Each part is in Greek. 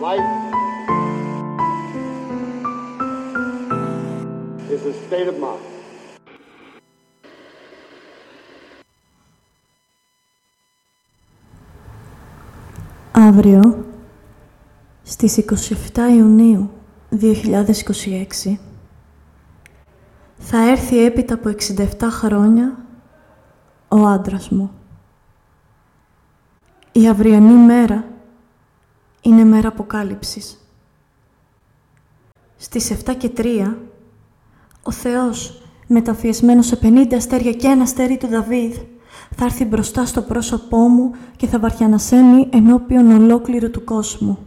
Life is a state of mind. Αύριο, στις 27 Ιουνίου 2026, θα έρθει έπειτα από 67 χρόνια ο άντρας μου. Η αυριανή μέρα είναι μέρα αποκάλυψης. Στις 7:03, ο Θεός, μεταφιεσμένος σε 50 αστέρια και ένα αστέρι του Δαβίδ, θα έρθει μπροστά στο πρόσωπό μου και θα βαριανασένει ενώπιον ολόκληρου του κόσμου.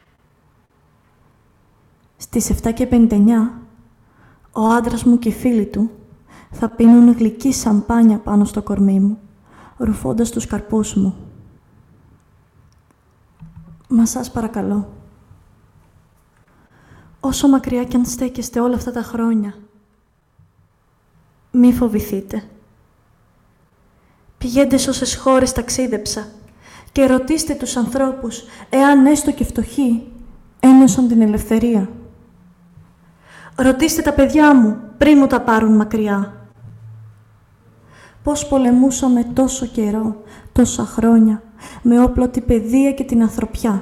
Στις 7:59, ο άντρας μου και οι φίλοι του θα πίνουν γλυκή σαμπάνια πάνω στο κορμί μου, ρουφώντας τους καρπούς μου. Μα σας παρακαλώ, όσο μακριά κι αν στέκεστε όλα αυτά τα χρόνια, μη φοβηθείτε. Πηγαίνετε σε όσες χώρες ταξίδεψα και ρωτήστε τους ανθρώπους, εάν έστω και φτωχοί, ένιωσαν την ελευθερία. Ρωτήστε τα παιδιά μου, πριν μου τα πάρουν μακριά. Πώς πολεμούσαμε τόσο καιρό, τόσα χρόνια, με όπλο την παιδεία και την ανθρωπιά.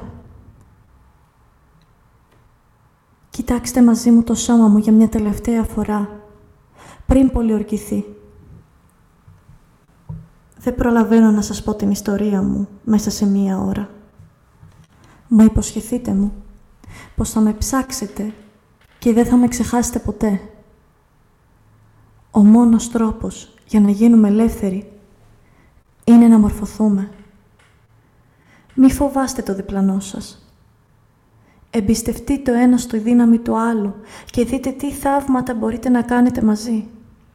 Κοιτάξτε μαζί μου το σώμα μου για μια τελευταία φορά, πριν πολιορκηθεί. Δεν προλαβαίνω να σας πω την ιστορία μου μέσα σε μία ώρα. Μα υποσχεθείτε μου πως θα με ψάξετε και δεν θα με ξεχάσετε ποτέ. Ο μόνος τρόπος για να γίνουμε ελεύθεροι είναι να μορφωθούμε. Μη φοβάστε το διπλανό σας. Εμπιστευτείτε το ένα στη δύναμη του άλλου και δείτε τι θαύματα μπορείτε να κάνετε μαζί.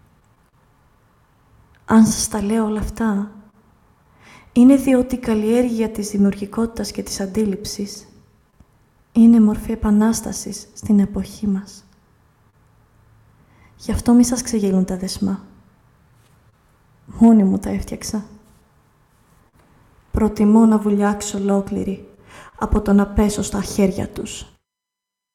Αν σας τα λέω όλα αυτά, είναι διότι η καλλιέργεια της δημιουργικότητας και της αντίληψης είναι μορφή επανάστασης στην εποχή μας. Γι' αυτό μη σας ξεγελούν τα δεσμά. Μόνη μου τα έφτιαξα. Προτιμώ να βουλιάξω ολόκληρη από το να πέσω στα χέρια τους.